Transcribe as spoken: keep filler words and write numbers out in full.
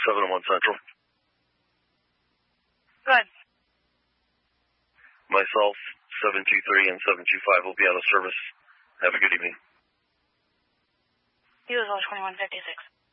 seven oh one Central. Good. Myself, seven two three and seven two five will be out of service. Have a good evening. You as well, twenty-one fifty-six.